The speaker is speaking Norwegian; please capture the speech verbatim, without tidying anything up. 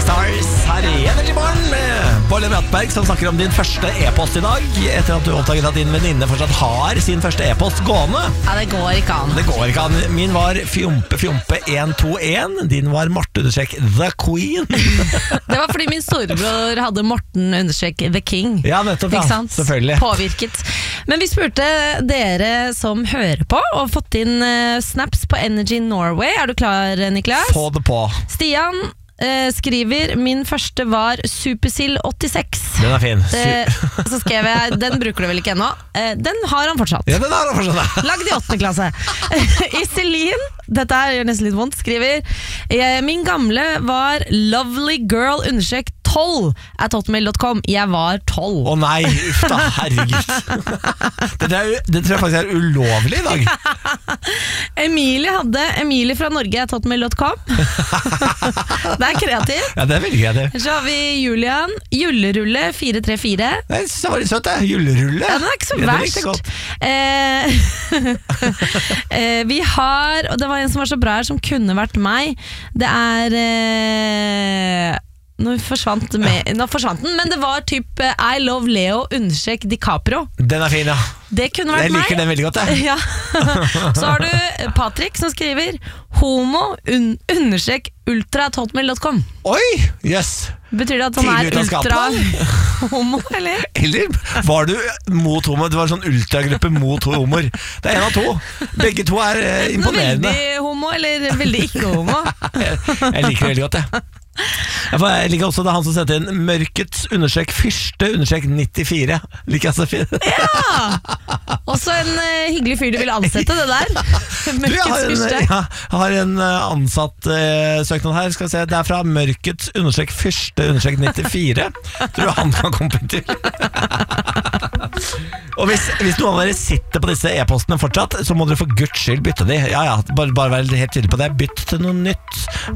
Stars her i Energy Morgen med Bolle Brattberg, som snakker om din første e-post i dag, etter at du oppdaget at din venninne fortsatt har sin første e-post gående. Ja, det går ikke an. Det går ikke an. Min var fjompe fjompe en to en. Din var Marte understrek The Queen. Det var fordi min storebror hadde Morten understrek The King. Ja, nettopp, ja. Ikke sant? Selvfølgelig. Påvirket. Men vi spurte dere som hører på, og fått inn uh, snaps på Energy Norway. Er du klar, Niklas? Få det på. Stian uh, skriver: min første var Supersill åttiseks. Den er fin. Det, så skrev jeg: den bruker du vel ikke ennå? Uh, den har han fortsatt. Ja, den har han fortsatt. Lagd i åttende klasse. Iselin, dette her gjør nesten litt vondt, skriver: min gamle var lovely girl understrek tolv at hotmail dot com. Jeg var tolv. Å nei, uff da, herregud. Det, er, det tror jeg faktisk er ulovlig i dag. Emilie hadde Emilie fra Norge at hotmail dot com. Det er kreativt. Ja, det er veldig kreativt. Så har vi Julian. Jullerulle fire tre fire. Det var litt søtt, det. Jullerulle. Ja, den er ikke så Ja, verst. Eh, eh, vi har, og det var en som var så bra her, som kunne vært meg. Det er eh, Nå forsvant, med, nå forsvant den, men det var typ uh, I love Leo understrek DiCaprio. Den er fin, ja. Det kunne vært Jeg liker meg. den veldig godt, jeg. Ja. Så har du Patrick som skriver homo un understrek ultra at hotmail dot com. Oi, yes. Betyr det at han Tidlig ut er av ultra skapet, homo, eller? Eller var du mot homo? Det var sånn ultragruppe mot homoer. Det er en av to. Begge to er eh, imponerende. Veldig homo, eller veldig ikke homo? Jeg, jeg liker det veldig godt, jeg. Jeg liker også det han som setter inn mørkets understrek fyrste understrek nittifire. Liker jeg så fint. Ja! Også en uh, hyggelig fyr du vil ansette, det der. Du, jeg, har en, fyrste. ja, jeg har en uh, ansatt uh, søknad her. Skal vi se, det er fra mørkets understrek fyrste understrek nittifire. Tror du han kan komme til? Og hvis, hvis noen av dere sitter på disse e-postene fortsatt, så må dere for guds skyld bytte de. Ja, ja, bare, bare være helt tydelig på det. Bytt til noe nytt.